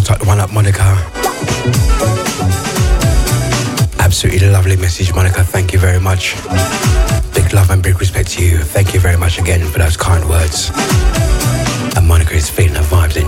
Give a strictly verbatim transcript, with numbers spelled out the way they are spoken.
type the one up, Monica. Absolutely lovely message, Monica. Thank you very much. Big love and big respect to you. Thank you very much again for those kind words. And Monica is feeling the vibes in